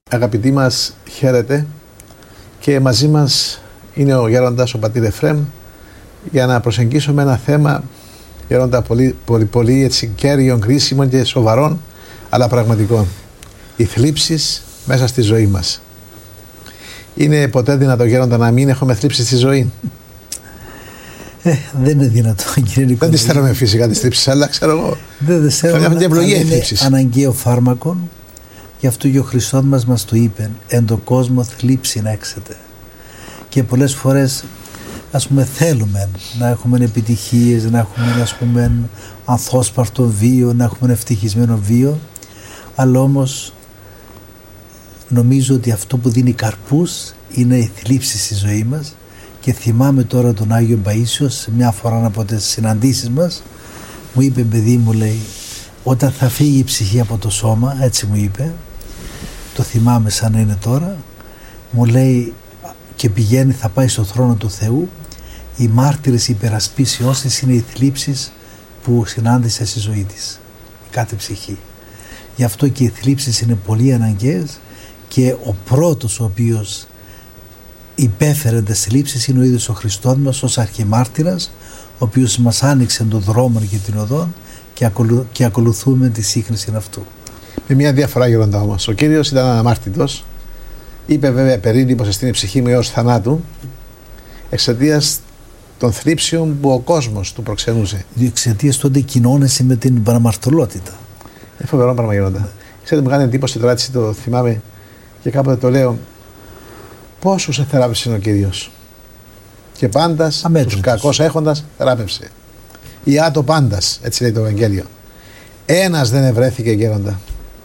Αγαπητοί μας, χαίρετε, και μαζί μας είναι ο Γέροντας, ο πατήρ Εφραίμ, για να προσεγγίσουμε ένα θέμα, Γέροντα, πολύ έτσι κέριον, κρίσιμο και σοβαρών, αλλά πραγματικών. Οι θλίψεις μέσα στη ζωή μας. Είναι ποτέ δυνατό, Γέροντα, να μην έχουμε θλίψεις στη ζωή? Δεν είναι δυνατό, κύριε Νικολαίδη. Δεν τις θέλουμε φυσικά τις θλίψεις, αλλά ξέρω εγώ. Δεν θέλουμε, είναι αναγκαίο φάρμακο. Γι' αυτό και ο Χριστός μας το είπε, εν το κόσμο θλίψη να έξετε. Και πολλές φορές, ας πούμε, θέλουμε να έχουμε επιτυχίες, να έχουμε, ας πούμε, ανθόσπαρτο βίο, να έχουμε ευτυχισμένο βίο, αλλά όμως νομίζω ότι αυτό που δίνει καρπούς είναι η θλίψη στη ζωή μας. Και θυμάμαι τώρα τον Άγιο Παΐσιο, μια φορά από τις συναντήσεις μας, μου είπε, παιδί μου, λέει, όταν θα φύγει η ψυχή από το σώμα, έτσι μου είπε, το θυμάμαι σαν να είναι τώρα, μου λέει, και πηγαίνει, θα πάει στο θρόνο του Θεού, οι μάρτυρες υπερασπίσεώς της είναι οι θλίψεις που συνάντησε στη ζωή της, η κάθε ψυχή. Γι' αυτό και οι θλίψεις είναι πολύ αναγκαίες, και ο πρώτος ο οποίος υπέφερε τις θλίψεις είναι ο ίδιος ο Χριστός μας ως αρχιμάρτυρας, ο οποίος μας άνοιξε τον δρόμο και την οδό, και ακολουθούμε τη σύγχρηση αυτού. Με μια διαφορά, Γέροντα, όμως. Ο Κύριος ήταν αναμάρτητος. Είπε βέβαια περίληπος στην ψυχή μου έως θανάτου, εξαιτίας των θλίψεων που ο κόσμος του προξενούσε. Εξαιτίας τότε κοινώνεσαι με την παραμαρτωλότητα. Φοβερό πράγμα, Γέροντα. Ξέρετε, μου κάνει εντύπωση τώρα, έτσι το θυμάμαι και κάποτε το λέω. Πόσους εθεράπευσε ο Κύριος? Και πάντας, τους κακώς έχοντας, θεράπευσε. Η άτο πάντας, έτσι λέει το Ευαγγέλιο. Ένας δεν ευρέθηκε, Γέροντα,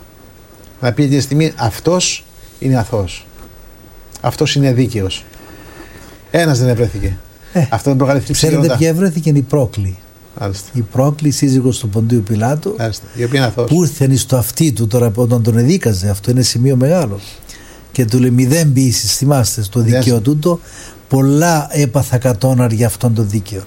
να πει τη στιγμή αυτός είναι αθώος, αυτός είναι δίκαιος. Ένας δεν ευρέθηκε. Αυτό δεν προκαλεί θλίψη? Ξέρετε ποια ευρέθηκε? Η Πρόκλη. Άλιστα. Η Πρόκλη, σύζυγος του Ποντίου Πιλάτου, η οποία είναι αθώος, που ήρθε στο αυτί του τώρα όταν τον εδίκαζε. Αυτό είναι σημείο μεγάλο. Και του λέει, μηδέν ποιήσεις, θυμάστε, στο δικαίω τούτο, πολλά έπαθα κατώναρ για αυτόν τον δίκαιο.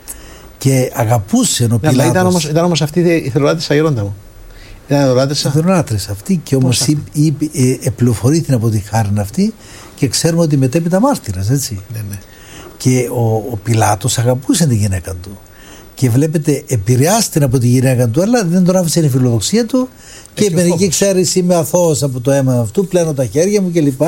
Και αγαπούσε ο Πιλάτος. Ήταν όμως αυτή η θελωράτησα, Γέροντα μου. Ήταν θελωράτησα αυτή, και όμως επληροφορήθηκε από τη χάρη αυτή, και ξέρουμε ότι μετέπειτα μάρτυρας, έτσι. Ναι. Και ο Πιλάτος αγαπούσε τη γυναίκα του. Και βλέπετε, επηρεάστηκε από τη γυναίκα του, αλλά δεν τον άφησε η φιλοδοξία του. Και είπε, εκεί ξέρεις, είμαι αθώος από το αίμα αυτού, πλένω τα χέρια μου κλπ.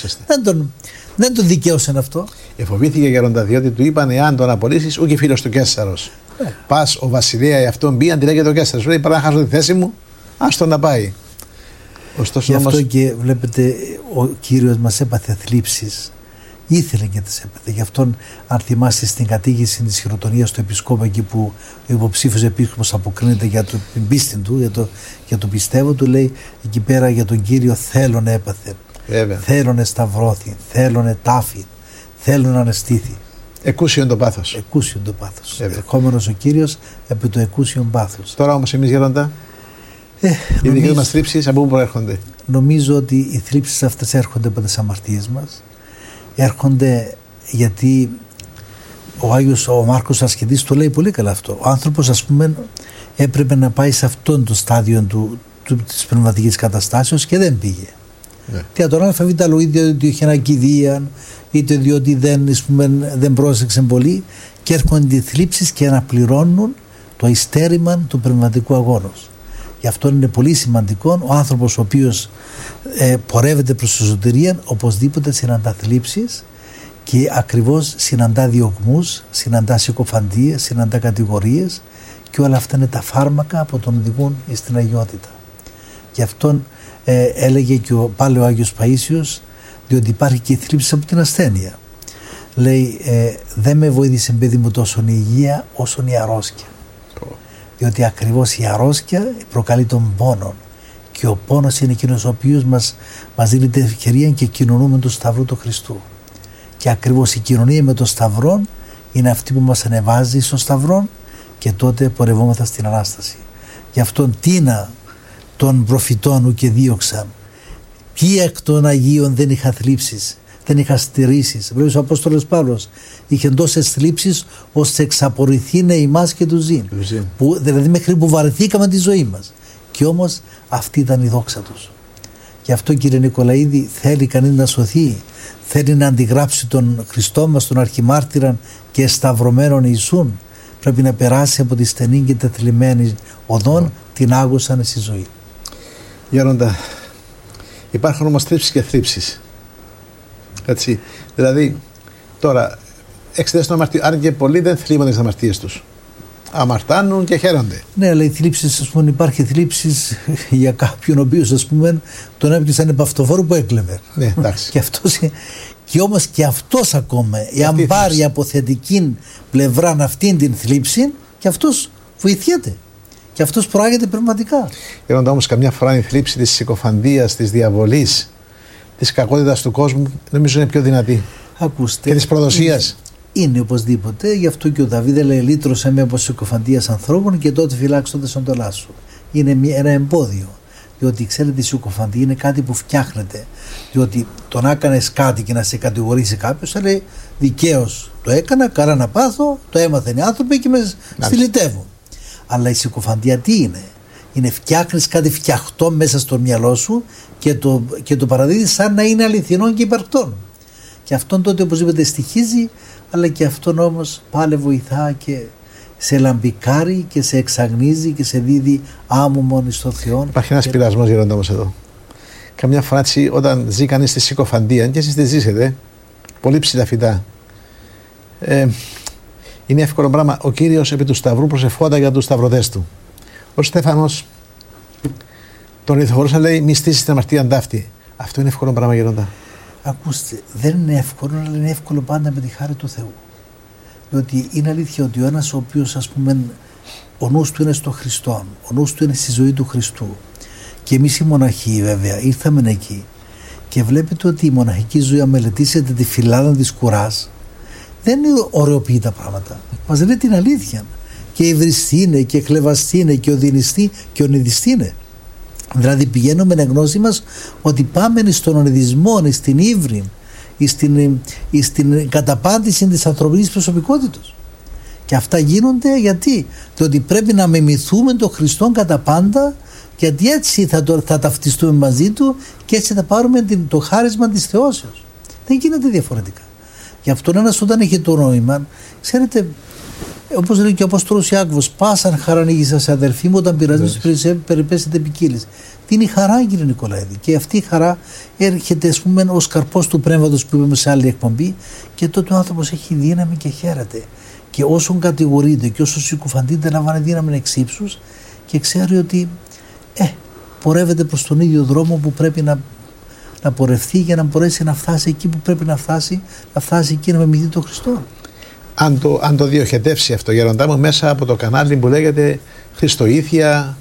Δεν τον δικαίωσαν αυτό. Εφοβήθηκε, Γέροντα, διότι του είπαν, εάν τον απολύσεις, ούκε φίλος του Καίσαρος. Πας ο βασιλεία αυτόν μπει, αντιλέγεται ο Καίσαρος. Λέει, παρά να χάσω τη θέση μου, άστον να πάει. Ωστόσο, γι' αυτό και βλέπετε, ο Κύριος μας έπαθε θλίψεις. Ήθελε και τις έπαθε. Γι' αυτόν, αν θυμάστε, στην κατήγηση της χειροτονίας του Επισκόπου, εκεί που ο υποψήφιος επίσκοπος αποκρίνεται για την πίστη του, για το πιστεύω του, λέει εκεί πέρα για τον Κύριο, θέλον έπαθε. Θέλον σταυρώθη, θέλον τάφη, θέλον αναστήθη. Εκούσιον το πάθος. Εκούσιον το πάθος. Ερχόμενος ο Κύριος επί το εκούσιον πάθος. Τώρα όμως εμείς, Γέροντα, οι δικές μας θλίψεις από πού προέρχονται? Νομίζω ότι οι θλίψεις αυτές έρχονται από τις αμαρτίες μας. Έρχονται γιατί ο Μάρκος Ασχετής το λέει πολύ καλά αυτό. Ο άνθρωπος, ας πούμε, έπρεπε να πάει σε αυτόν το στάδιο της πνευματικής καταστάσεως και δεν πήγε. Τι τον αλφαβήτα λόγω, είτε διότι είχε ένα κηδεία, είτε διότι δεν πρόσεξε πολύ, και έρχονται οι θλίψεις και αναπληρώνουν το ειστέρημα του πνευματικού αγώνος. Γι' αυτό είναι πολύ σημαντικό ο άνθρωπος ο οποίος πορεύεται προς τη σωτηρία, οπωσδήποτε συναντά θλίψεις, και ακριβώς συναντά διωγμούς, συναντά συκοφαντίες, συναντά κατηγορίες, και όλα αυτά είναι τα φάρμακα που τον οδηγούν στην αγιότητα. Γι' αυτόν έλεγε και πάλι ο Άγιος Παΐσιος, διότι υπάρχει και η θλίψη από την ασθένεια. Λέει, δεν με βοήθησε, παιδί μου, τόσο η υγεία όσο η αρρώσκια. Διότι ακριβώς η αρρώσκια προκαλεί τον πόνο, και ο πόνος είναι εκείνος ο οποίος μας δίνει την ευκαιρία και κοινωνούμε με τον Σταυρό του Χριστού. Και ακριβώς η κοινωνία με τον Σταυρό είναι αυτή που μας ανεβάζει στον Σταυρό, και τότε πορευόμεθα στην Ανάσταση. Γι' αυτόν τίνα των προφητών ου και δίωξαν. Ποιοι εκ των Αγίων δεν είχα θλίψεις, δεν είχα στερήσεις? Βλέπεις, ο Απόστολος Παύλος είχε τόσες θλίψεις ώστε εξαπορηθήνε ημάς και του ζήν. Δηλαδή μέχρι που βαρεθήκαμε τη ζωή μας. Και όμως αυτή ήταν η δόξα τους. Γι' αυτό, κύριε Νικολαίδη, θέλει κανείς να σωθεί, θέλει να αντιγράψει τον Χριστό μας, τον αρχιμάρτυραν και σταυρωμένον Ιησούν, πρέπει να περάσει από τη στενή και τεθλιμμένη οδόν την άγουσαν στη ζωή. Γέροντα, υπάρχουν όμως θλίψεις και θλίψεις. Έτσι. Δηλαδή, τώρα, εξαιτίας των αμαρτιών, αν και πολλοί δεν θλίβονται τις αμαρτίες τους. Αμαρτάνουν και χαίρονται. Ναι, αλλά οι θλίψεις, ας πούμε, υπάρχει θλίψεις για κάποιον ο οποίος, ας πούμε, τον έπιασαν επαυτοφόρο που έκλεβε. Ναι, εντάξει. Και όμως και αυτός ακόμα, εάν πάρει από θετική πλευρά αυτήν την θλίψη, και αυτός βοηθιέται. Και αυτός προάγεται πνευματικά. Γέροντα, όμως, καμιά φορά η θλίψη της συκοφαντίας, της διαβολής, της κακότητας του κόσμου, νομίζω είναι πιο δυνατή. Ακούστε. Και της προδοσίας. Είναι οπωσδήποτε, γι' αυτό και ο Δαβίδ λέει: λύτρωσε με από συκοφαντίας ανθρώπων και τότε φυλάξω τον σαντολά σου. Είναι ένα εμπόδιο. Διότι ξέρετε, η συκοφαντία είναι κάτι που φτιάχνεται. Διότι το να έκανες κάτι και να σε κατηγορήσει κάποιος, θα λέει δικαίως το έκανα, καλά να πάθω, το έμαθαν οι άνθρωποι και με στυλιτεύουν. Αλλά η συκοφαντία τι είναι? Είναι φτιάχνεις κάτι φτιαχτό μέσα στο μυαλό σου και το παραδίδεις σαν να είναι αληθινό και υπαρκτό. Και αυτόν τότε οπωσδήποτε στοιχίζει, αλλά και αυτόν όμως πάλι βοηθά και σε λαμπικάρει και σε εξαγνίζει και σε δίδει άμμο μόνο στο Θεό. Υπάρχει ένας πειρασμός, Γέροντα, όμως εδώ. Καμιά φορά όταν ζει κανείς στη συκοφαντία, και εσείς τη ζήσετε, πολύ ψηλά φυτά, είναι εύκολο πράγμα. Ο Κύριος επί του Σταυρού προσευχόταν για τους σταυρωτές του. Ο Στέφανος τον ηθοποιούσε, λέει: μη στήσεις την αμαρτία ταύτη. Αυτό είναι εύκολο πράγμα, Γέροντα? Ακούστε, δεν είναι εύκολο, αλλά είναι εύκολο πάντα με τη χάρη του Θεού. Διότι είναι αλήθεια ότι ο ένας ο οποίος, ας πούμε, ο νους του είναι στο Χριστό, ο νους του είναι στη ζωή του Χριστού, και εμείς οι μοναχοί βέβαια ήρθαμε εκεί και βλέπετε ότι η μοναχική ζωή, αν μελετήσετε τη φυλάδα της κουράς, δεν ωρεοποιεί τα πράγματα. Μας λέει την αλήθεια. Και υβριστή είναι και χλεβαστή είναι και οδυνιστή και ονειδιστή είναι. Δηλαδή πηγαίνουμε με γνώση μας ότι πάμε στον ονειδισμό, στην ύβρη, στην καταπάντηση της ανθρωπινής προσωπικότητας. Και αυτά γίνονται γιατί? Διότι πρέπει να μιμηθούμε τον Χριστόν κατά πάντα, γιατί έτσι θα ταυτιστούμε μαζί του και έτσι θα πάρουμε το χάρισμα της θεώσεως. Δεν γίνεται διαφορετικά. Γι' αυτό ένας όταν έχει το νόημα, ξέρετε, όπως λέει και ο Απόστολος Ιάκωβος, πάσαν χαρανοίγησα σε αδελφοί μου όταν πειραζείς περιπέσετε ποικίλες. Τι είναι η χαρά, κύριε Νικολαίδη? Και αυτή η χαρά έρχεται, ας πούμε, ως καρπός του πνεύματος που είπαμε σε άλλη εκπομπή, και τότε ο άνθρωπος έχει δύναμη και χαίρεται. Και όσον κατηγορείται και όσο συκοφαντείται, λαμβάνει δύναμη εξ ύψους και ξέρει ότι πορεύεται προς τον ίδιο δρόμο που πρέπει να πορευθεί για να μπορέσει να φτάσει εκεί που πρέπει να φτάσει εκεί να μιμηθεί τον Χριστό. Αν το διοχετεύσει αυτό, Γέροντά μου, μέσα από το κανάλι που λέγεται Χριστοήθεια,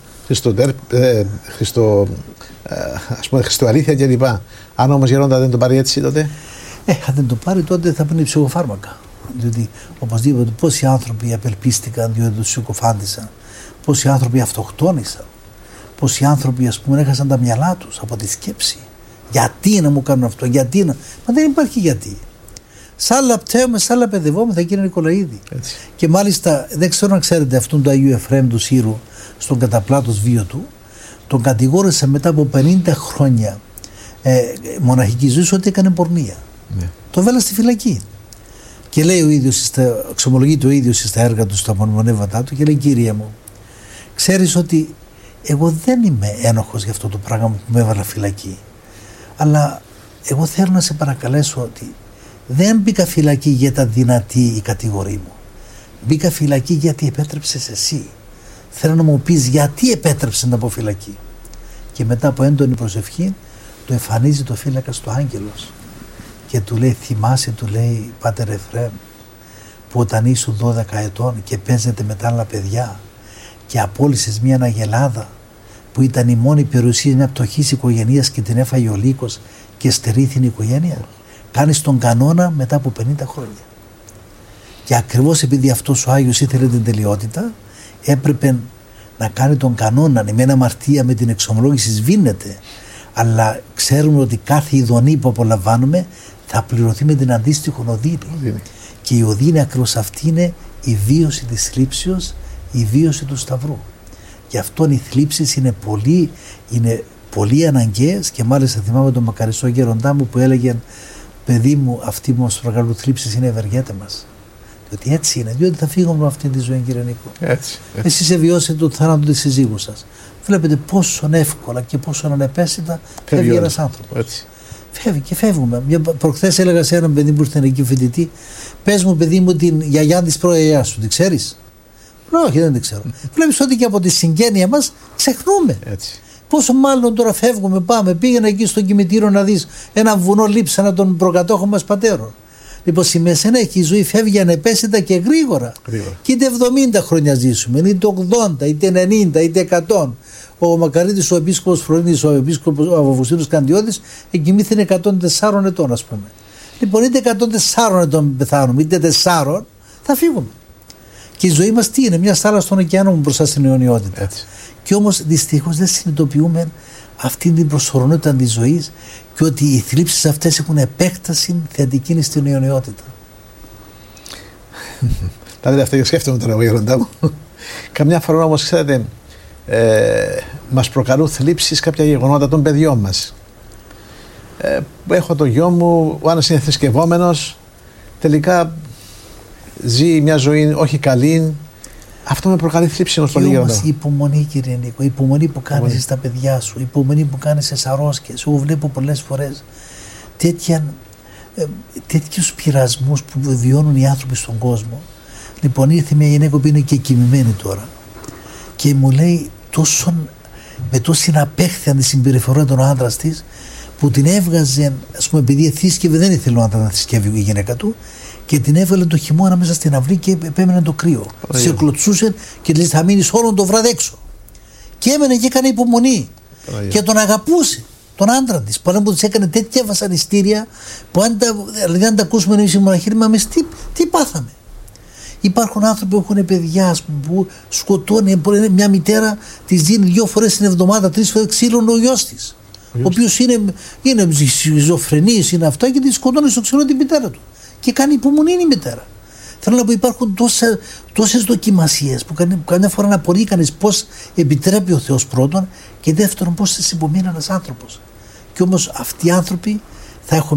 Χριστοαλήθεια κλπ. Αν όμως, Γέροντα, δεν το πάρει έτσι, τότε? Αν δεν το πάρει, τότε θα παίρνει ψυχοφάρμακα. Διότι οπωσδήποτε πόσοι άνθρωποι απελπίστηκαν διότι τους ψυχοφάντησαν, πόσοι άνθρωποι αυτοκτόνησαν, πόσοι άνθρωποι, ας πούμε, έχασαν τα μυαλά τους από τη σκέψη. Γιατί να μου κάνουν αυτό, γιατί να. Μα δεν υπάρχει γιατί. Σ' άλλα πταίουμε, σ' άλλα παιδευόμεθα, κύριε Νικολαίδη. Έτσι. Και μάλιστα, δεν ξέρω αν ξέρετε αυτόν του Αγίου Εφραίμ του Σύρου, στον καταπλάτος βίο του, τον κατηγόρησε μετά από 50 χρόνια μοναχική ζωή ότι έκανε πορνεία. Ναι. Το βέλα στη φυλακή. Και λέει ο ίδιος, εξομολογείται ο ίδιος στα έργα του, στα μονιμονεύματά του, και λέει: Κύριε μου, ξέρεις ότι εγώ δεν είμαι ένοχος για αυτό το πράγμα που με έβαλα φυλακή. Αλλά εγώ θέλω να σε παρακαλέσω ότι δεν μπήκα φυλακή για τα δυνατή η κατηγορή μου. Μπήκα φυλακή γιατί επέτρεψες εσύ. Θέλω να μου πεις γιατί επέτρεψες να πω φυλακή. Και μετά από έντονη προσευχή του εμφανίζει το φύλακας του άγγελος και του λέει: θυμάσαι, του λέει, Πάτερ Εφραίμ, που όταν ήσουν 12 ετών και παίζετε με τα άλλα παιδιά και απόλυσες μια αγελάδα που ήταν η μόνη περιουσία μια πτωχής οικογένειας και την έφαγε ο λύκος και στερήθην η οικογένεια. Κάνεις τον κανόνα μετά από 50 χρόνια. Και ακριβώς επειδή αυτός ο Άγιος ήθελε την τελειότητα, έπρεπε να κάνει τον κανόνα. Η μένα αμαρτία με την εξομολόγηση σβήνεται, αλλά ξέρουμε ότι κάθε ειδονή που απολαμβάνουμε θα πληρωθεί με την αντίστοιχη οδύνη. Και η οδύνη ακριβώς αυτή είναι η βίωση της θλίψεως, η βίωση του Σταυρού. Γι' αυτό οι θλίψεις είναι πολύ αναγκαίες, και μάλιστα θυμάμαι τον μακαριστό γέροντά μου που έλεγε, παιδί μου, αυτοί που μας προκαλούν θλίψεις είναι ευεργέτε μας. Διότι έτσι είναι, διότι θα φύγουμε από αυτή τη ζωή, κύριε Νίκο. Έτσι. Εσείς εβιώσετε τον θάνατο της συζύγου σας. Βλέπετε πόσο εύκολα και πόσο ανεπαίσθητα φεύγει ένας άνθρωπος. Φεύγει και φεύγουμε. Προχθές έλεγα σε έναν παιδί που ήρθε εκεί φοιτητή, πες μου, παιδί μου, την γιαγιά της προγιαγιάς σου, την ξέρεις? Όχι, δεν την ξέρω. Βλέπεις ότι και από τη συγγένεια μας ξεχνούμε. Έτσι. Πόσο μάλλον τώρα φεύγουμε, πάμε. Πήγαινε εκεί στο κημητήριο να δεις ένα βουνό λείψανα των προκατόχων μας πατέρων. Λοιπόν, στη Μεσενέχη η ζωή φεύγει ανεπαίσθητα και γρήγορα. Και είτε 70 χρόνια ζήσουμε, είτε 80, είτε 90, είτε 100. Ο Μακαρίτης, ο επίσκοπος Φρονίδης, ο επίσκοπος Αυγουστίνος Καντιώτης, εκοιμήθη 104 ετών, ας πούμε. Λοιπόν, είτε 104 ετών πεθάνουμε, είτε 4, θα φύγουμε. Και η ζωή μας τι είναι, μια στάλα στον ωκεανό μπροστά στην αιωνιότητα. Έτσι. Και όμως δυστυχώς δεν συνειδητοποιούμε αυτή την προσωρινότητα της ζωής και ότι οι θλίψεις αυτές έχουν επέκταση θετική στην αιωνιότητα. Τα λέτε αυτά και σκέφτομαι τώρα εγώ, γέροντά μου. Καμιά φορά όμως, ξέρετε, μας προκαλούν θλίψεις κάποια γεγονότα των παιδιών μας. Έχω το γιο μου, ο Άννας είναι θρησκευόμενος, τελικά ζει μια ζωή όχι καλή. Αυτό με προκαλεί θλίψη όμως πολύ γέροντα. Η υπομονή, κύριε Νίκο, η υπομονή που κάνεις στα παιδιά σου, η υπομονή που κάνεις στις αρρώσκες. Εγώ βλέπω πολλές φορές τέτοιους πειρασμούς που βιώνουν οι άνθρωποι στον κόσμο. Λοιπόν, ήρθε μια γυναίκα που είναι και κοιμημένη τώρα και μου λέει με τόση απέχθεια τη συμπεριφορά των άντρα της, που την έβγαζε, ας πούμε, επειδή θύσκευε, δεν ήθελε ο άντρα να θυσκεύει η γυναίκα του, και την έβαλε το χειμώνα μέσα στην αυλή και επέμενε το κρύο. Σε κλωτσούσε και λέει θα μείνεις όλο το βράδυ έξω. Και έμενε και έκανε υπομονή. Και τον αγαπούσε, τον άντρα της. Παρά που της έκανε τέτοια βασανιστήρια που αν τα ακούσουμε εμείς οι μοναχοί, μα εμείς τι πάθαμε. Υπάρχουν άνθρωποι που έχουν παιδιά, ας πούμε, που σκοτώνει. Μια μητέρα της δίνει 2 φορές την εβδομάδα, 3 φορές ξύλων ο γιος της. Ο οποίος είναι σχιζοφρενής, είναι αυτά, και τη σκοτώνει στο ξύλο την μητέρα του. Και κάνει υπομονή η μητέρα. Θέλω να πω, υπάρχουν τόσες δοκιμασίες που καμιά φορά να απορεί κανείς πώς επιτρέπει ο Θεός πρώτον, και δεύτερον πώς τις υπομείνει ένας άνθρωπος. Και όμως αυτοί οι άνθρωποι θα έχουν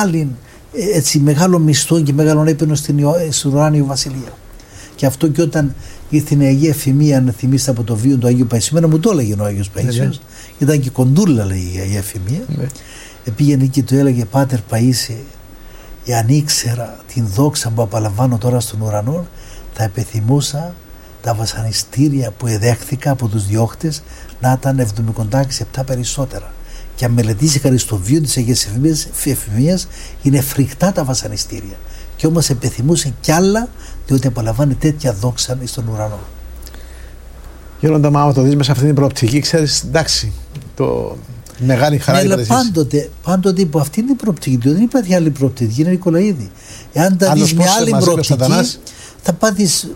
μεγάλο μισθό και μεγάλο έπαινο στην ουράνιο βασιλεία. Και αυτό και όταν ήρθε η Αγία Εφημία, αν θυμίστε από το βίο του Αγίου Παϊσίου, μου το έλεγε ο Άγιος Παϊσίος, ήταν και κοντούλα, λέει η Αγία Εφημία. Πήγαινε και του έλεγε, Πάτερ Παΐσι, εάν ήξερα την δόξα που απολαμβάνω τώρα στον ουρανό, θα επιθυμούσα τα βασανιστήρια που εδέχθηκα από τους διώχτες να ήταν 70-7 περισσότερα. Και αν μελετήσει κανείς το βίο της Αγίας Εφημίας, είναι φρικτά τα βασανιστήρια. Και όμως επιθυμούσε κι άλλα, διότι απολαμβάνει τέτοια δόξα στον ουρανό. Γέροντα, άμα το δεις μέσα σε αυτή την προοπτική, ξέρεις, εντάξει, μεγάλη χαρά. Ναι, αλλά πάντοτε υπό αυτή την προοπτική, δεν υπάρχει άλλη προοπτική, είναι Νικολαίδη. Εάν τα δεις με άλλη προοπτική, θα πάθεις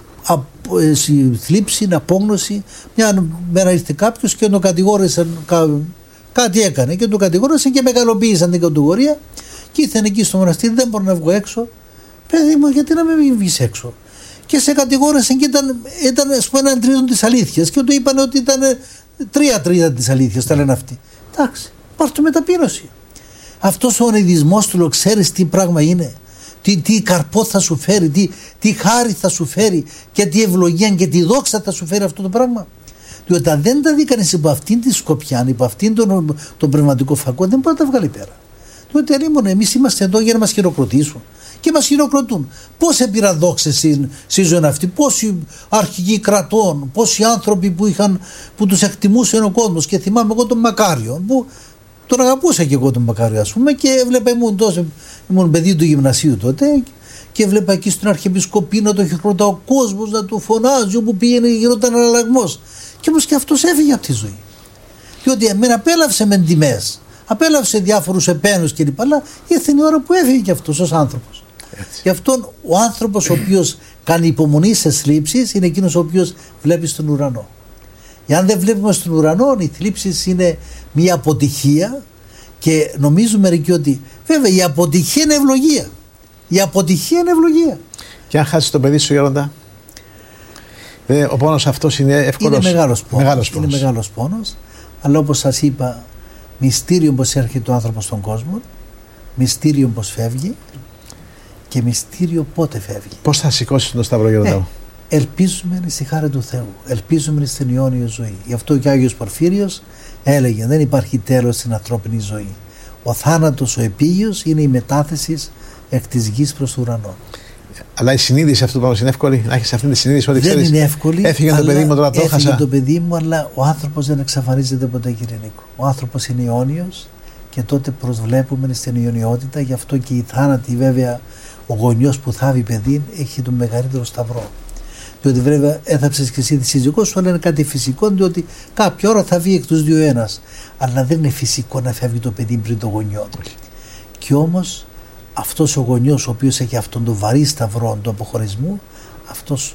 θλίψη, απόγνωση. Μια μέρα ήρθε κάποιος και τον κατηγόρησαν, κάτι έκανε και τον κατηγόρησαν και μεγαλοποίησαν την κατηγορία, και ήρθαν εκεί στο μοναστήρι, δεν μπορώ να βγω έξω. Παιδί μου, γιατί να μην βγεις έξω? Και σε κατηγόρησαν και ήταν ας πούμε 1/3 της αλήθειας, και του είπαν ότι ήταν 3/3 της αλήθειας, τα λένε αυτοί. Εντάξει, πάρ' το με ταπείνωση. Αυτός ο ονειδισμός του, ξέρεις τι πράγμα είναι, τι καρπό θα σου φέρει, τι χάρη θα σου φέρει, και τι ευλογία και τι δόξα θα σου φέρει αυτό το πράγμα. Διότι αν δεν τα δει κανείς υπό αυτήν τη σκοπιά, υπό αυτήν τον πνευματικό φακό, δεν μπορεί να τα βγάλει πέρα. Διότι αλλήμον εμείς είμαστε εδώ για να μας χειροκροτήσουν. Και μας χειροκροτούν. Πώς έπειραν δόξες στη ζωή αυτή, πόσοι αρχηγοί κρατών, πόσοι άνθρωποι που τους εκτιμούσε ο κόσμος. Και θυμάμαι εγώ τον Μακάριο, που τον αγαπούσα και εγώ τον Μακάριο, ας πούμε, και έβλεπα, ήμουν παιδί του γυμνασίου τότε, και έβλεπα εκεί στην Αρχιεπισκοπή να το χειροκροτά ο κόσμος, να του φωνάζει, όπου πήγαινε γινόταν αλλαγμός. Και όμως και αυτός έφυγε από τη ζωή. Διότι εμένα απέλαυσε με τιμές, απέλαυσε διάφορους επένους κλπ. Αλλά ήρθε η ώρα που έφυγε και αυτός ως άνθρωπος. Γι' αυτό ο άνθρωπος ο οποίος κάνει υπομονή σε θλίψεις είναι εκείνος ο οποίος βλέπει στον ουρανό. Εάν δεν βλέπουμε στον ουρανό, οι θλίψεις είναι μια αποτυχία, και νομίζουν μερικοί ότι βέβαια η αποτυχία είναι ευλογία. Η αποτυχία είναι ευλογία. Και αν χάσεις το παιδί σου, Γέροντα, ο πόνος αυτός είναι εύκολος? Είναι μεγάλος πόνος. Αλλά όπως σας είπα, Μυστήριο πως έρχεται ο άνθρωπος στον κόσμο, μυστήριο πως φεύγει και μυστήριο πότε φεύγει. Πώς θα σηκώσεις τον Σταυρό, Γέροντα? Ελπίζουμε στη χάρη του Θεού, ελπίζουμε στην αιώνια ζωή. Γι' αυτό και ο Άγιος Πορφύριος έλεγε: δεν υπάρχει τέλος στην ανθρώπινη ζωή. Ο θάνατος ο επίγειος είναι η μετάθεση εκ της γης προς το ουρανό. Αλλά η συνείδηση αυτού του είναι εύκολη, να έχεις αυτή τη συνείδηση ότι δεν είναι εύκολη. Έφυγε το παιδί μου, τώρα το έχασα. Έφυγε το παιδί μου, αλλά ο άνθρωπος δεν εξαφανίζεται ποτέ, κύριε Νίκο. Ο άνθρωπος είναι αιώνιος και τότε προσβλέπουμε στην αιωνιότητα. Γι' αυτό και η θάνατη, βέβαια, ο γονιός που θάβει παιδί έχει τον μεγαλύτερο σταυρό. Διότι βέβαια έθαψες και εσύ τη σύζυγό σου, αλλά είναι κάτι φυσικό, διότι κάποια ώρα θα βγει εκ τους δύο ένας. Αλλά δεν είναι φυσικό να φεύγει το παιδί πριν το γονιό. Και όμως αυτός ο γονιός, ο οποίος έχει αυτόν τον βαρύ σταυρό του αποχωρισμού, αυτός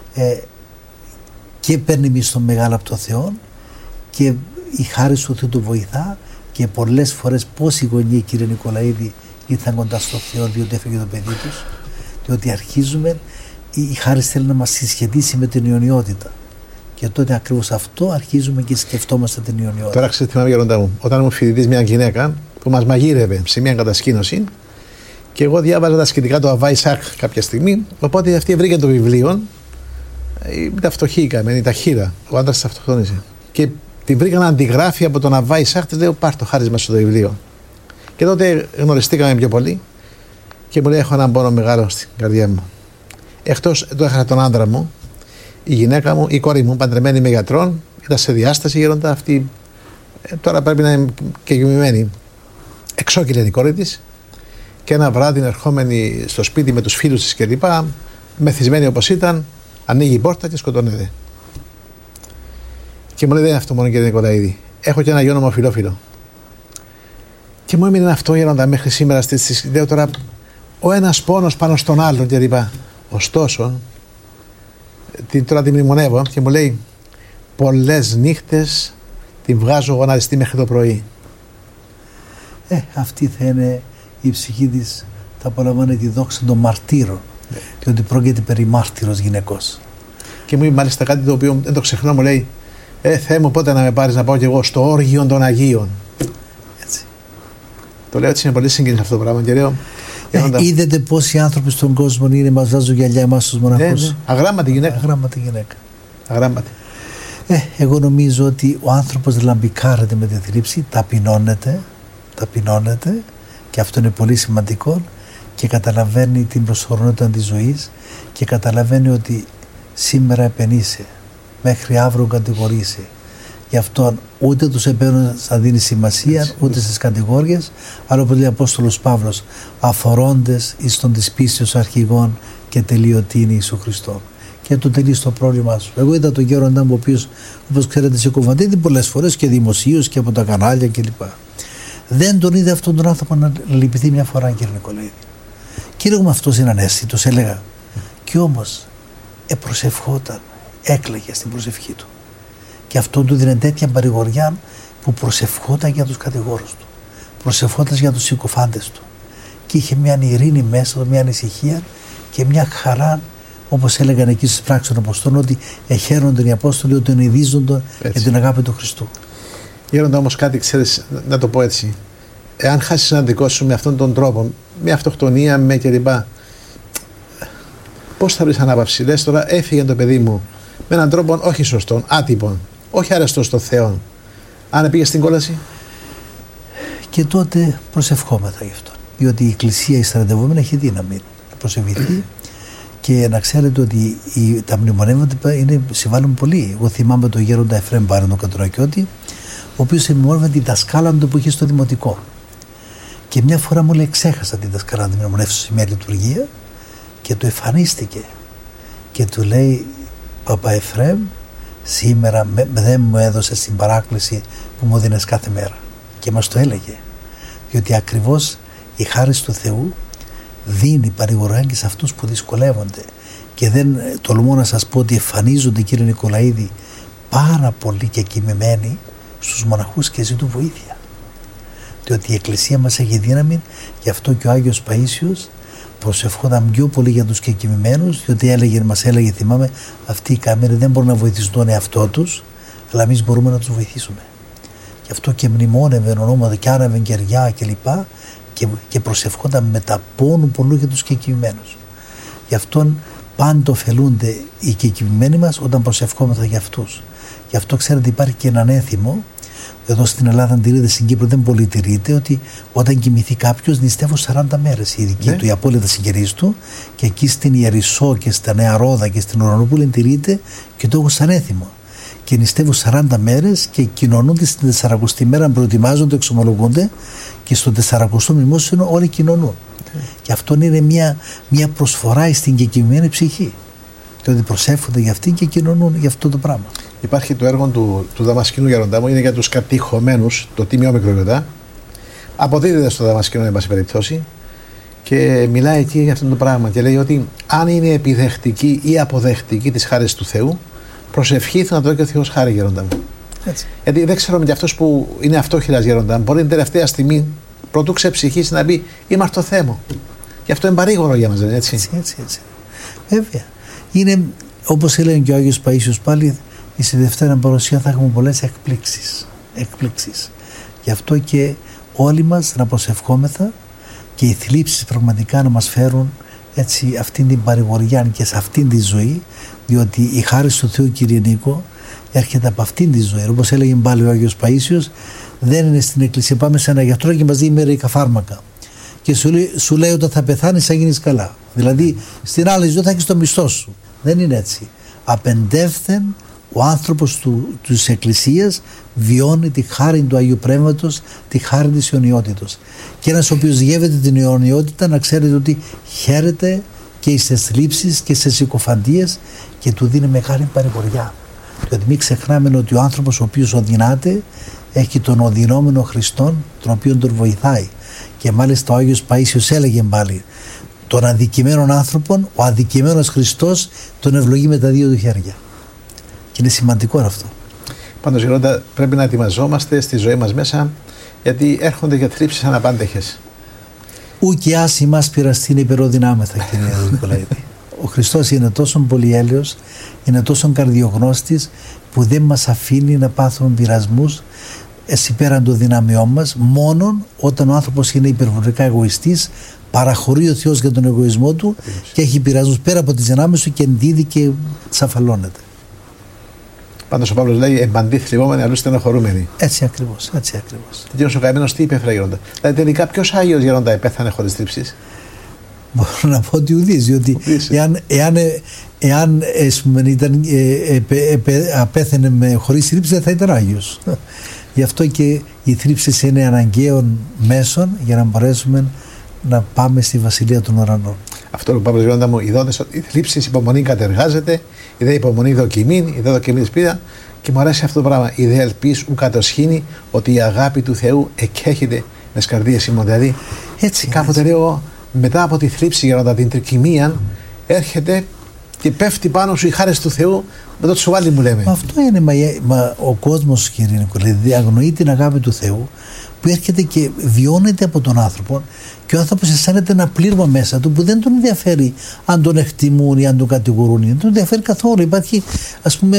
και παίρνει μισθό μεγάλο από τον Θεό και η χάρη του Θεού του βοηθά. Και πολλές φορές πόσοι γονείς, κύριε Νικολαίδη, ήρθαν κοντά στο Θεό διότι έφυγε το παιδί τους, διότι αρχίζουμε, η χάρη θέλει να μας συσχετίσει με την αιωνιότητα. Και τότε ακριβώς αυτό αρχίζουμε και σκεφτόμαστε την αιωνιότητα. Τώρα ξέρετε, θυμάμαι, Γέροντα μου, όταν ήμουν φοιτητής μια γυναίκα που μας μαγείρευε σε μια κατασκήνωση και εγώ διάβαζα τα σχετικά του Αβά Ισάκ κάποια στιγμή. Οπότε αυτή βρήκε το βιβλίο. Ήταν φτωχή η καμένη, τα χείρα. Ο άντρας της αυτοκτόνησε. Και την βρήκα να αντιγράφει από τον Αβά Ισάκ. Της λέω: πάρ' το χάρισμα στο βιβλίο. Και τότε γνωριστήκαμε πιο πολύ και μου λέει: έχω έναν πόνο μεγάλο στην καρδιά μου. Εκτός το έχασα τον άντρα μου, η γυναίκα μου, η κόρη μου, παντρεμένη με γιατρών, ήταν σε διάσταση, Γέροντα. Αυτή τώρα πρέπει να είναι και γυμημένη. Εξόκυλε η κόρη της. Και ένα βράδυ, ερχόμενη στο σπίτι με τους φίλους της κλπ., μεθυσμένη όπως ήταν, ανοίγει η πόρτα και σκοτώνεται. Και μου λέει: δεν είναι αυτό μόνο, κύριε Νικολαίδη. Έχω και ένα γιο ομοφυλόφιλο. Και μου έμεινε αυτό, Γέροντα, μέχρι σήμερα. Λέω τώρα, ο ένας πόνος πάνω στον άλλον κλπ. Ωστόσο, τώρα τη μνημονεύω και μου λέει: πολλές νύχτες την βγάζω γονατιστή μέχρι το πρωί. Αυτή θα είναι η ψυχή της, θα απολαμβάνει τη δόξα των μαρτύρων, διότι πρόκειται περί μάρτυρος γυναικός. Και μου είπε μάλιστα κάτι το οποίο δεν το ξεχνώ, μου λέει: Θεέ μου, πότε να με πάρεις να πάω κι εγώ στο όργιο των Αγίων. Έτσι. Το λέω έτσι, είναι πολύ συγκίνηση αυτό το πράγμα. Και λέω: είδατε πόσοι άνθρωποι στον κόσμο είναι, μας βάζουν γυαλιά εμάς τους μοναχούς. Αγράμματη γυναίκα. Αγράμματη γυναίκα. Αγράμματη. Εγώ νομίζω ότι ο άνθρωπος λαμπικάρεται με τη θλίψη, ταπεινώνεται και αυτό είναι πολύ σημαντικό και καταλαβαίνει την προσωρινότητα της ζωής και καταλαβαίνει ότι σήμερα επενείσαι, μέχρι αύριο κατηγορείσαι. Γι' αυτό ούτε τους επένων θα δίνει σημασία, ούτε στις κατηγόριες, αλλά όπως λέει ο Απόστολος Παύλος, αφορώντες εις των της πίστεως αρχηγών και τελειωτήν Ιησού Χριστό. Και το τελεί στο πρόβλημά σου. Εγώ είδα τον Γέροντα μου, ο οποίος, όπως ξέρετε, σε κομματίδι πολλές φορές και δημοσίως και από τα κανάλια κλπ. Δεν τον είδε αυτόν τον άνθρωπο να λυπηθεί μια φορά, κύριε Νικολαίδη. Κύριε μου, αυτός είναι αναίσθητος, έλεγα. Κι όμως προσευχόταν, έκλαιγε στην προσευχή του. Και αυτό του δίνει τέτοια παρηγοριά που προσευχόταν για τους κατηγόρους του. Προσευχόταν για τους συκοφάντες του. Και είχε μια ειρήνη μέσα του, μια ανησυχία και μια χαρά, όπως έλεγαν εκεί στις πράξεις των Αποστόλων, ότι εχαίρονταν οι Απόστολοι ότι τον ειδίζονταν για την αγάπη του Χριστού. Γέροντα, όμως κάτι ξέρεις, να το πω έτσι. Εάν χάσεις ένα δικό σου με αυτόν τον τρόπο, με αυτοκτονία, με κλπ., πώς θα βρεις ανάπαυση? Λες τώρα, έφυγε το παιδί μου με έναν τρόπο όχι σωστόν, άτυπον, όχι αρεστό στο Θεό. Αν πήγε στην κόλαση. Και τότε προσευχόμεθα γι' αυτό. Διότι η Εκκλησία, η στρατευόμενη, έχει δύναμη να προσευχηθεί. Και να ξέρετε ότι τα μνημονεύματα συμβάλλουν πολύ. Εγώ θυμάμαι τον Γέροντα Εφραίμ Μπάρεν, τον Κατρακιώτη, ο οποίος μνημονεύει τη δασκάλα του που είχε στο δημοτικό. Και μια φορά μου λέει: ξέχασα τη δασκάλα να τη μνημονεύσω σε μια λειτουργία, και του εμφανίστηκε. Και του λέει: Παπά Εφραίμ, σήμερα δεν μου έδωσες την παράκληση που μου δίνες κάθε μέρα. Και μας το έλεγε. Διότι ακριβώς η χάρη του Θεού δίνει παρηγοριά και σε αυτούς που δυσκολεύονται. Και δεν τολμώ να σας πω ότι εμφανίζονται, κύριε Νικολαίδη, πάρα πολύ και κοιμημένοι στους μοναχούς και ζητούν βοήθεια. Διότι η Εκκλησία μας έχει δύναμη, γι' αυτό και ο Άγιος Παΐσιος προσευχόταν πιο πολύ για τους κεκοιμημένους, διότι μας έλεγε, θυμάμαι, αυτοί οι καμέροι δεν μπορούν να βοηθήσουν τον εαυτό τους, αλλά εμείς μπορούμε να τους βοηθήσουμε. Γι' αυτό και μνημόνευε ονόματα και άναβε κεριά κλπ. Και προσευχόταν με τα πόνου πολλού για τους κεκοιμημένους. Γι' αυτόν πάντα ωφελούνται οι κεκοιμημένοι μας όταν προσευχόμεθα για αυτούς. Γι' αυτό ξέρετε υπάρχει και έναν έθιμο, εδώ στην Ελλάδα αν τηρείται, στην Κύπρο δεν πολύ τηρείται, ότι όταν κοιμηθεί κάποιος νηστεύω 40 μέρες η δική του, η απόλυτα συγγενής του, και εκεί στην Ιερισσό και στα Νέα Ρόδα και στην Ουρανούπολη τηρείται και το έχω σαν έθιμο. Και νηστεύουν 40 μέρες και κοινωνούνται στην 40η μέρα, προετοιμάζονται, εξομολογούνται και στο 40ο μνημόσυνο όλοι κοινωνούν. Και αυτό είναι μια προσφορά στην κεκοιμημένη ψυχή. Και ότι προσεύχονται για αυτήν και κοινωνούν για αυτό το πράγμα. Υπάρχει το έργο του Δαμασκηνού Γέροντά μου, είναι για τους κατηχωμένους, το Τίμιο Μικροβιωτά. Αποδίδεται στο Δαμασκηνό, εν πάση περιπτώσει, και μιλάει εκεί για αυτό το πράγμα. Και λέει ότι αν είναι επιδεχτική ή αποδεχτική της χάρης του Θεού, προσευχήθη να το δει και ο Θεός χάρη, Γέροντα μου. Έτσι. Γιατί δεν ξέρουμε για αυτός που είναι αυτόχειρας, Γέροντα μου, μπορεί την τελευταία στιγμή πρωτού ξεψυχήσει να πει είμαι αρτοθέμο. Γι' αυτό είναι παρήγορο για μας, δεν είναι έτσι. Έτσι. Βέβαια. Είναι όπως έλεγε και ο Άγιος Παΐσιος πάλι, στη Δευτέρα Παρουσία θα έχουμε πολλές εκπλήξεις. Γι' αυτό και όλοι μας να προσευχόμεθα και οι θλίψεις πραγματικά να μας φέρουν έτσι αυτήν την παρηγοριά και σε αυτήν τη ζωή, διότι η χάρη του Θεού, Κύριε Νίκο, έρχεται από αυτήν τη ζωή. Όπως έλεγε πάλι ο Άγιος Παΐσιος, δεν είναι στην εκκλησία, πάμε σε ένα γιατρό και μας δίνει μερικά φάρμακα και σου λέει όταν θα πεθάνεις θα γίνεις καλά. Δηλαδή στην άλλη ζωή θα έχεις το μισθό σου. Δεν είναι έτσι. Απεντεύθεν ο άνθρωπος της Εκκλησίας βιώνει τη χάρη του Αγίου Πνεύματος, τη χάρη της ιονιότητος. Και ένας ο οποίος γεύεται την ιονιότητα να ξέρετε ότι χαίρεται και στις θλίψεις και στις συκοφαντίες και του δίνει μεγάλη παρηγοριά. Δηλαδή μην ξεχνάμε ότι ο άνθρωπος ο οποίος οδυνάται έχει τον οδυνόμενο Χριστόν, τον οποίο τον βοηθάει. Και μάλιστα ο Άγιος Παΐσιος έλεγε πάλι, τον αδικημένων άνθρωπων, ο αδικημένος Χριστός τον ευλογεί με τα δύο του χέρια. Και είναι σημαντικό αυτό. Πάντως, Γερόντα, πρέπει να ετοιμαζόμαστε στη ζωή μας μέσα, γιατί έρχονται και θλίψεις αναπάντεχες. Ούκ άση μας πειραστήν υπεροδυνάμεθα, κύριε Νικολαίδη. Ο Χριστός είναι τόσο πολυέλεος, είναι τόσο καρδιογνώστης, που δεν μας αφήνει να πάθουμε πειρασμούς πέραν των δυνάμειών μας. Μόνον όταν ο άνθρωπος είναι υπερβολικά εγωιστής, παραχωρεί ο Θεός για τον εγωισμό του και έχει πειρασμούς πέρα από τις δυνάμεις του και ενδίδει και τσαφαλώνεται. Πάντως ο Παύλος λέει εμπαντή θλιβόμενοι, αλλού στενοχωρούμενοι. Έτσι ακριβώς. Και εκείνος ο καημένος τι υπέφερε, Γέροντα? Δηλαδή τελικά ποιος Άγιος, Γέροντα, επέθανε χωρίς θλίψεις? Μπορώ να πω ότι ουδής, διότι εάν απέθαινε χωρίς θλίψεις δεν θα ήταν Άγιος. Γι' αυτό και οι θλίψεις είναι αναγκαίων μέσων για να μπορέσουμε να πάμε στη Βασιλεία των Ουρανών. Αυτό που Παύλος, Γέροντα μου, ειδώντας ότι η θλίψη υπομονή κατεργάζεται, η δε υπομονή δοκιμήν, η δε δοκιμή σπίδα, και μου αρέσει αυτό το πράγμα. Η δε ελπίς ου κατοσχήνει ότι η αγάπη του Θεού εκέχεται μες καρδίες ημών. Δηλαδή, έτσι, κάποτε λέω, μετά από τη θλίψη, Γέροντα, την τρικυμία, έρχεται και πέφτει πάνω σου η χάρη του Θεού με το τσουβάλι, μου λέμε. Αυτό είναι ο κόσμος, κύριε Νικολαίδη, αγνοεί την αγάπη του Θεού που έρχεται και βιώνεται από τον άνθρωπο, και ο άνθρωπος αισθάνεται ένα πλήρωμα μέσα του που δεν τον ενδιαφέρει αν τον εκτιμούν ή αν τον κατηγορούν, δεν τον ενδιαφέρει καθόλου. Υπάρχει, ας πούμε,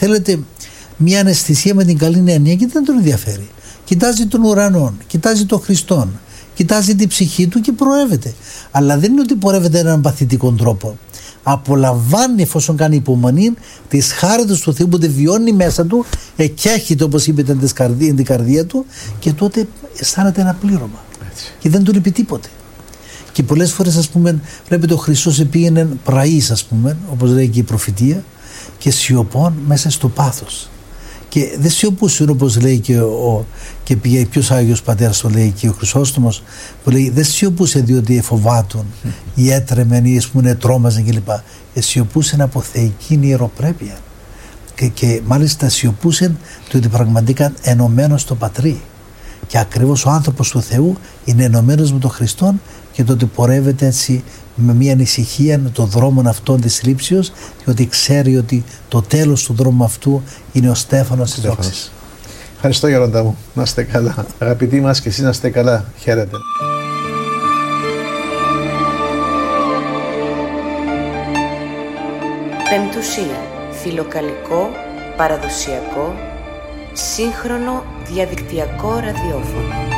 μια αναισθησία με την καλή έννοια και δεν τον ενδιαφέρει. Κοιτάζει τον ουρανό, κοιτάζει τον Χριστόν, κοιτάζει την ψυχή του και πορεύεται. Αλλά δεν είναι ότι πορεύεται έναν παθητικό τρόπο. Απολαμβάνει, εφόσον κάνει υπομονή, τις χάριτες του Θεού που δεν βιώνει μέσα του, εκέχεται, όπως είπε, την καρδία του, και τότε αισθάνεται ένα πλήρωμα. Έτσι. Και δεν του λείπει τίποτε. Και πολλές φορές, ας πούμε, βλέπετε ο Χριστός πήγαινε πραής, ας πούμε, όπως λέει και η προφητεία, και σιωπών μέσα στο πάθος. Και δεν σιωπούσε, όπως λέει και πήγε ποιος Άγιος Πατέρας το λέει και ο Χρυσόστομος, που λέει δεν σιωπούσε διότι φοβάτουν ή έτρεμεν ή, ας πούμε, τρόμαζαν κλπ. Σιωπούσε από θεϊκή ιεροπρέπεια. Και μάλιστα σιωπούσε διότι πραγματικά ενωμένος στο Πατρί. Και ακριβώς ο άνθρωπος του Θεού είναι ενωμένος με τον Χριστόν, και τότε πορεύεται έτσι με μια ανησυχία τον δρόμο αυτόν της θλίψεως, διότι ξέρει ότι το τέλος του δρόμου αυτού είναι ο στέφανος της δόξης. Ευχαριστώ, Γέροντα μου. Να είστε καλά. Αγαπητοί μας, και εσείς να είστε καλά. Χαίρετε. Πεμπτουσία. Φιλοκαλικό, παραδοσιακό, σύγχρονο διαδικτυακό ραδιόφωνο.